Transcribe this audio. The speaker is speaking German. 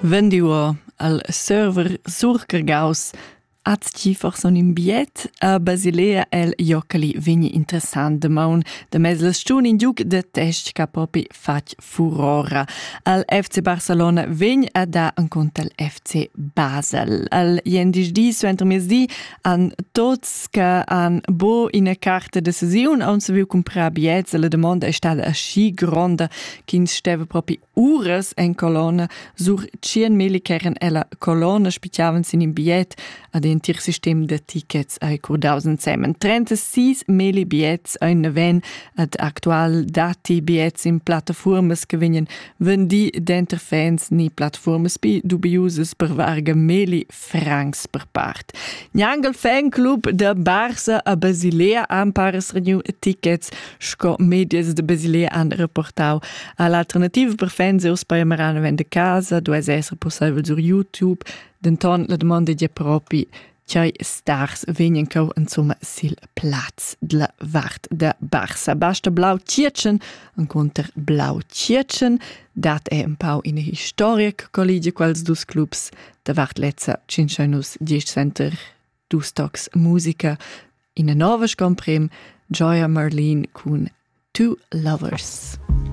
Vendiua al server surcargaus Azci forse un biet a Basilea el Joccali vigni interessant de maun de mes la stun in giug de test ca propi fac furora. Al FC Barcelona vign a da en cont al FC Basel. Al jendisdi su entremesdi an tots ca an bo ina carta de sesiun on se viu comprar biets. La demanda è stata aschi gronda kin steva propi ures en colonna sur 100.000 keren ella colonna spiciavan sin in biet ad un tirsystem de tickets ai curdaus insieme. 36.000 biets ein neven ad actual dati biets in plataformas che venien vendi d'enter fans ni plataformas pi dubiuses per varga meli francs per part. Njangel fan club de Barça a Basilea an pares renew tickets sco medias de Basilea an reportau all'alternativa per fans eus per marana vende casa dues esser possibile sur YouTube denton la domanda di propi Tjai stars venien cau insomma sil plaz de la vart de Barça. Basta blau tjetschen, en conter blau tjetschen, dat è un pau in historia che collidia quals dus clubs de vart lezza cincionus 10 center dus tocs musica in a nova scomprem Joya Marlene cun Two Lovers.